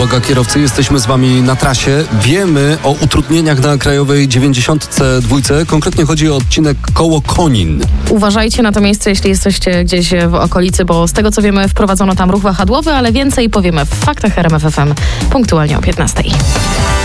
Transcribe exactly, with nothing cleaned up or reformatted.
Uwaga kierowcy, jesteśmy z wami na trasie. Wiemy o utrudnieniach na krajowej dziewięćdziesiątce dwa. Konkretnie chodzi o odcinek koło Konin. Uważajcie na to miejsce, jeśli jesteście gdzieś w okolicy, bo z tego co wiemy wprowadzono tam ruch wahadłowy, ale więcej powiemy w Faktach R M F F M punktualnie o piętnastej.